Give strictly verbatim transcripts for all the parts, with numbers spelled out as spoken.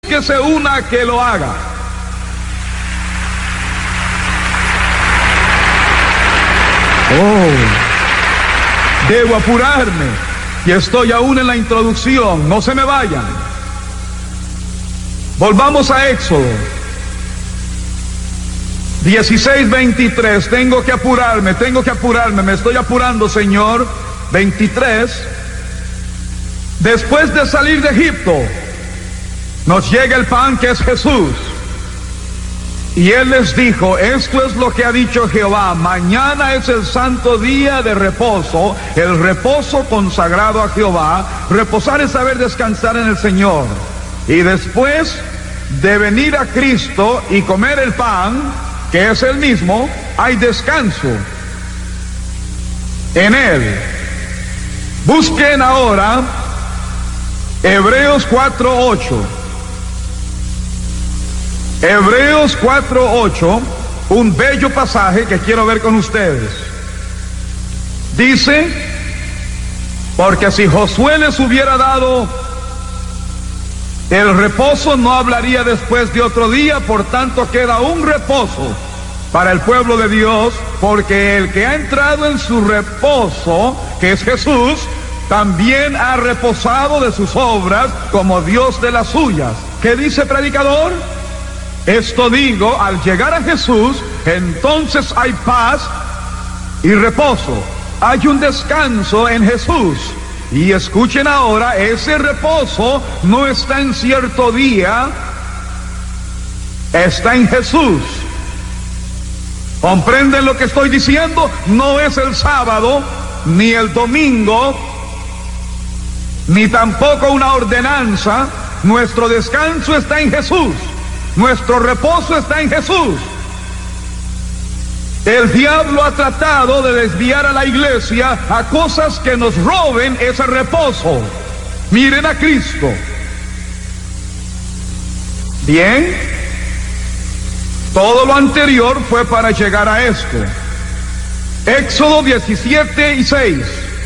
búsquese una que lo haga. Oh, debo apurarme y estoy aún en la introducción, no se me vayan. Volvamos a Éxodo dieciséis veintitrés. Tengo que apurarme, tengo que apurarme, me estoy apurando, Señor. veintitrés. Después de salir de Egipto, nos llega el pan que es Jesús. Y Él les dijo, esto es lo que ha dicho Jehová, mañana es el santo día de reposo, el reposo consagrado a Jehová. Reposar es saber descansar en el Señor. Y después de venir a Cristo y comer el pan, que es el mismo, hay descanso en Él. Busquen ahora Hebreos cuatro ocho. Hebreos cuatro ocho, un bello pasaje que quiero ver con ustedes. Dice, porque si Josué les hubiera dado el reposo, no hablaría después de otro día, por tanto queda un reposo para el pueblo de Dios, porque el que ha entrado en su reposo, que es Jesús, también ha reposado de sus obras como Dios de las suyas. ¿Qué dice predicador? Esto digo, al llegar a Jesús, entonces hay paz y reposo. Hay un descanso en Jesús. Y escuchen ahora, ese reposo no está en cierto día, está en Jesús. ¿Comprenden lo que estoy diciendo? No es el sábado, ni el domingo, ni tampoco una ordenanza. Nuestro descanso está en Jesús. Nuestro reposo está en Jesús. El diablo ha tratado de desviar a la iglesia a cosas que nos roben ese reposo. Miren a Cristo. Bien, todo lo anterior fue para llegar a esto. Éxodo diecisiete y seis.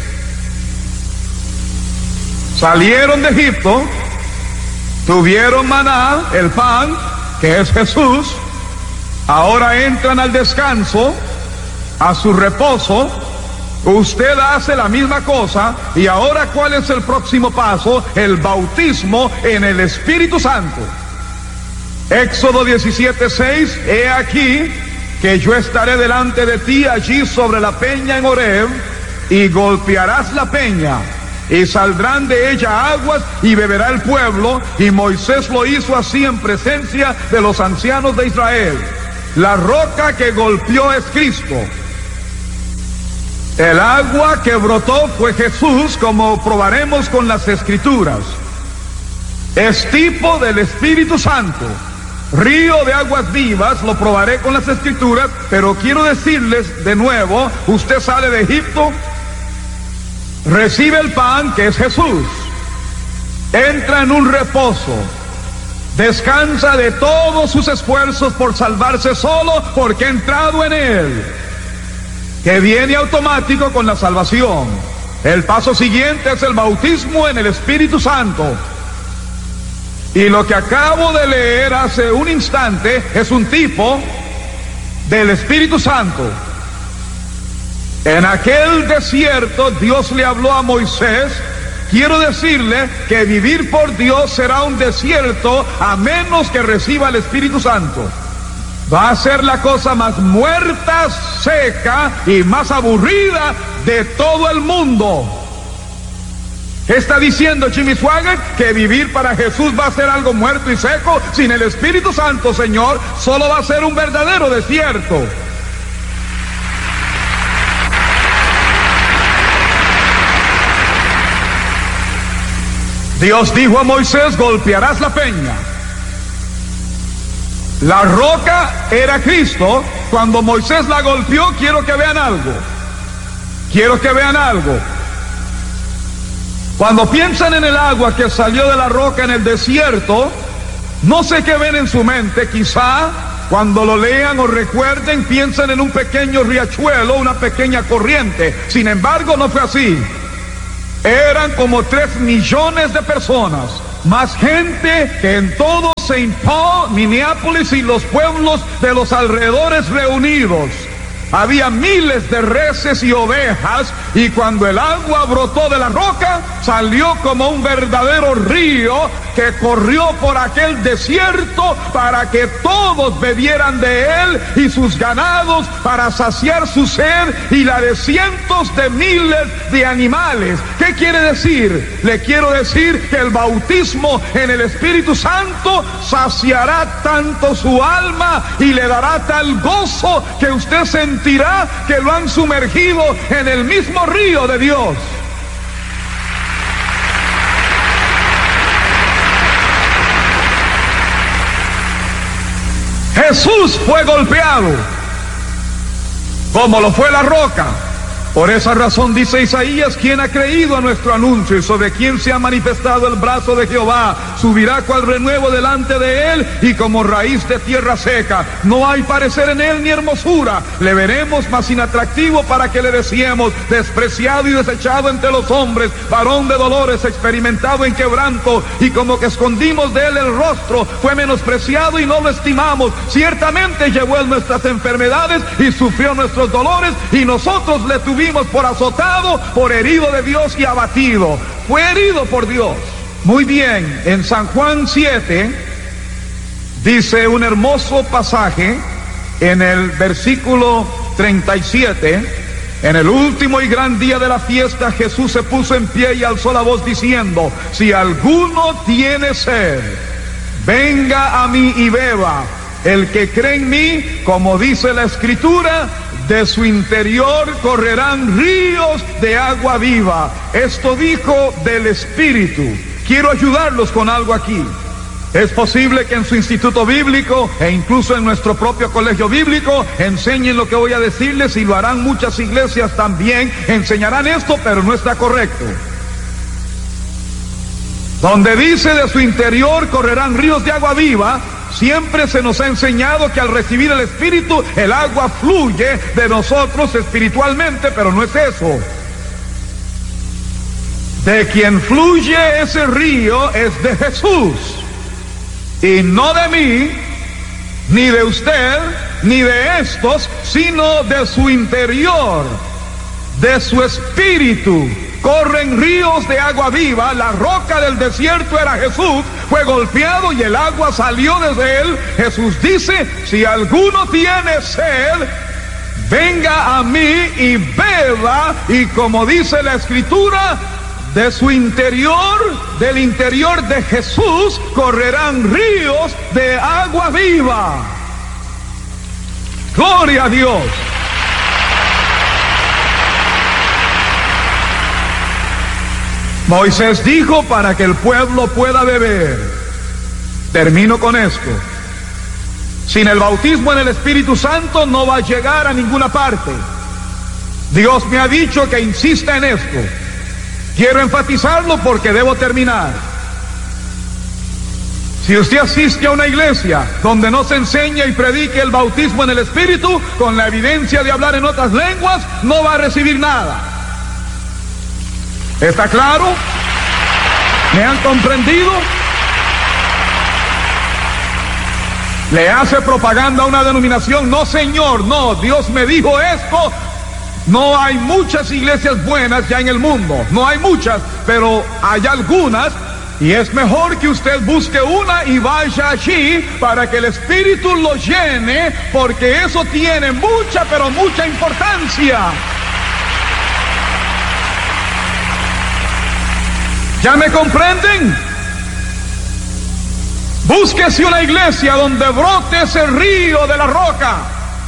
Salieron de Egipto, tuvieron maná, el pan, que es Jesús. Ahora entran al descanso, a su reposo. Usted hace la misma cosa. Y ahora, ¿cuál es el próximo paso? El bautismo en el Espíritu Santo. Éxodo diecisiete seis. He aquí que yo estaré delante de ti allí sobre la peña en Horeb, y golpearás la peña, y saldrán de ella aguas, y beberá el pueblo. Y Moisés lo hizo así en presencia de los ancianos de Israel. La roca que golpeó es Cristo. El agua que brotó fue Jesús, como probaremos con las Escrituras. Es tipo del Espíritu Santo, río de aguas vivas, lo probaré con las Escrituras. Pero quiero decirles de nuevo, usted sale de Egipto, recibe el pan, que es Jesús, entra en un reposo, descansa de todos sus esfuerzos por salvarse solo, porque ha entrado en Él, que viene automático con la salvación. El paso siguiente es el bautismo en el Espíritu Santo. Y lo que acabo de leer hace un instante es un tipo del Espíritu Santo. En aquel desierto Dios le habló a Moisés. Quiero decirle que vivir por Dios será un desierto a menos que reciba el Espíritu Santo. Va a ser la cosa más muerta, seca y más aburrida de todo el mundo. ¿Qué está diciendo Jimmy Swaggart? Que vivir para Jesús va a ser algo muerto y seco. Sin el Espíritu Santo, Señor, solo va a ser un verdadero desierto. Dios dijo a Moisés, golpearás la peña. La roca era Cristo. Cuando Moisés la golpeó, quiero que vean algo. Quiero que vean algo. Cuando piensan en el agua que salió de la roca en el desierto, no sé qué ven en su mente. Quizá cuando lo lean o recuerden, piensan en un pequeño riachuelo, una pequeña corriente. Sin embargo, no fue así. Eran como tres millones de personas, más gente que en todos Saint Paul, Minneapolis y los pueblos de los alrededores reunidos. Había miles de reses y ovejas, y cuando el agua brotó de la roca, salió como un verdadero río que corrió por aquel desierto para que todos bebieran de él y sus ganados, para saciar su sed y la de cientos de miles de animales. ¿Qué quiere decir? Le quiero decir que el bautismo en el Espíritu Santo saciará tanto su alma y le dará tal gozo que usted sentirá que lo han sumergido en el mismo río de Dios. Jesús fue golpeado como lo fue la roca. Por esa razón dice Isaías: ¿quién ha creído a nuestro anuncio? Y sobre quién se ha manifestado el brazo de Jehová. Subirá cual renuevo delante de él, y como raíz de tierra seca. No hay parecer en él ni hermosura. Le veremos más inatractivo para que le deseemos. Despreciado y desechado entre los hombres, varón de dolores, experimentado en quebranto, y como que escondimos de él el rostro. Fue menospreciado y no lo estimamos. Ciertamente llevó él nuestras enfermedades y sufrió nuestros dolores, y nosotros le tuvimos por azotado, por herido de Dios y abatido. Fue herido por Dios. Muy bien, en San Juan siete dice un hermoso pasaje en el versículo treinta y siete: en el último y gran día de la fiesta, Jesús se puso en pie y alzó la voz diciendo: si alguno tiene sed, venga a mí y beba. El que cree en mí, como dice la Escritura, de su interior correrán ríos de agua viva. Esto dijo del Espíritu. Quiero ayudarlos con algo aquí. Es posible que en su instituto bíblico e incluso en nuestro propio colegio bíblico enseñen lo que voy a decirles, y lo harán muchas iglesias también, enseñarán esto, pero no está correcto. Donde dice de su interior correrán ríos de agua viva, siempre se nos ha enseñado que al recibir el Espíritu, el agua fluye de nosotros espiritualmente, pero no es eso. De quien fluye ese río es de Jesús, y no de mí, ni de usted, ni de estos, sino de su interior, de su espíritu. Corren ríos de agua viva. La roca del desierto era Jesús. Fue golpeado y el agua salió desde él. Jesús dice: si alguno tiene sed, venga a mí y beba. Y como dice la Escritura, de su interior, del interior de Jesús, correrán ríos de agua viva. Gloria a Dios. Moisés dijo para que el pueblo pueda beber. Termino con esto. Sin el bautismo en el Espíritu Santo no va a llegar a ninguna parte. Dios me ha dicho que insista en esto. Quiero enfatizarlo porque debo terminar. Si usted asiste a una iglesia donde no se enseña y predique el bautismo en el Espíritu, con la evidencia de hablar en otras lenguas, no va a recibir nada. ¿Está claro? ¿Me han comprendido? Le hace propaganda a una denominación. No, señor, no. Dios me dijo esto. No hay muchas iglesias buenas ya en el mundo. No hay muchas, pero hay algunas. Y es mejor que usted busque una y vaya allí para que el Espíritu lo llene, porque eso tiene mucha, pero mucha importancia. ¿Ya me comprenden? Búsquese una iglesia donde brote ese río de la roca.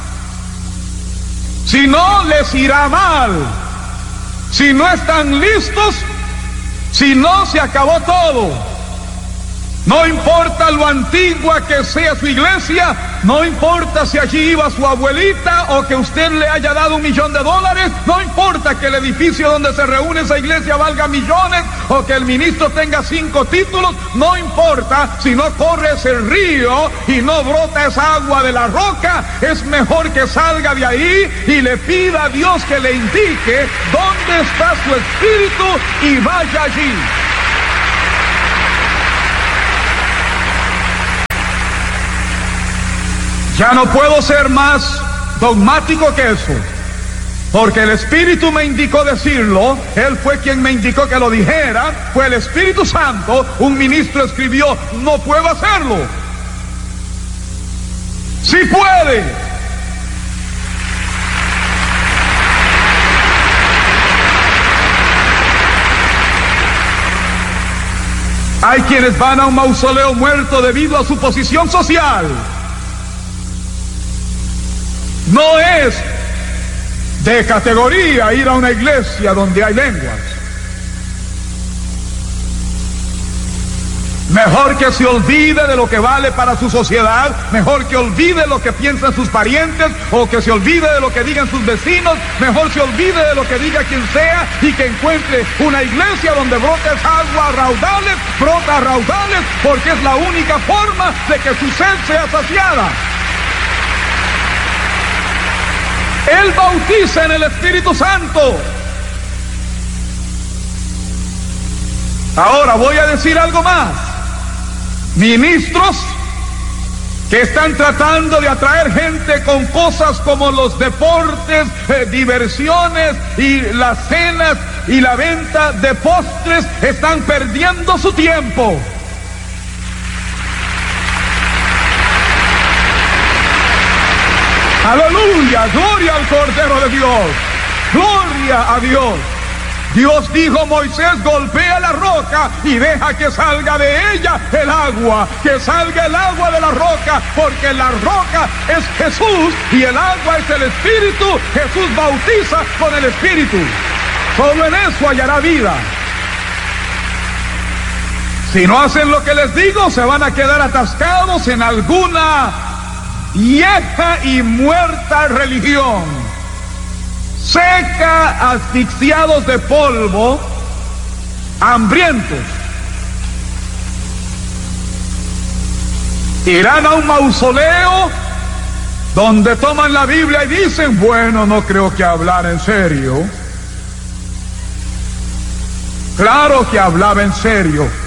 Si no, les irá mal. Si no están listos, si no, se acabó todo. No importa lo antigua que sea su iglesia, no importa si allí iba su abuelita o que usted le haya dado un millón de dólares, no importa que el edificio donde se reúne esa iglesia valga millones o que el ministro tenga cinco títulos, no importa si no corre ese río y no brota esa agua de la roca. Es mejor que salga de ahí y le pida a Dios que le indique dónde está su espíritu y vaya allí. Ya no puedo ser más dogmático que eso, porque el Espíritu me indicó decirlo. Él fue quien me indicó que lo dijera, fue el Espíritu Santo. Un ministro escribió: no puedo hacerlo. Sí puede. Hay quienes van a un mausoleo muerto debido a su posición social. No es de categoría ir a una iglesia donde hay lenguas. Mejor que se olvide de lo que vale para su sociedad, mejor que olvide lo que piensan sus parientes, o que se olvide de lo que digan sus vecinos, mejor se olvide de lo que diga quien sea, y que encuentre una iglesia donde brote agua a raudales, brota a raudales, porque es la única forma de que su sed sea saciada. Él bautiza en el Espíritu Santo. Ahora voy a decir algo más. Ministros que están tratando de atraer gente con cosas como los deportes, eh, diversiones y las cenas y la venta de postres, están perdiendo su tiempo. Aleluya, gloria al Cordero de Dios, gloria a Dios. Dios dijo: Moisés, golpea la roca y deja que salga de ella el agua, que salga el agua de la roca, porque la roca es Jesús y el agua es el Espíritu. Jesús bautiza con el Espíritu. Solo en eso hallará vida. Si no hacen lo que les digo, se van a quedar atascados en alguna vieja y muerta religión, seca, asfixiados de polvo, hambrientos. Irán a un mausoleo donde toman la Biblia y dicen: bueno, no creo que hablar en serio. Claro que hablaba en serio.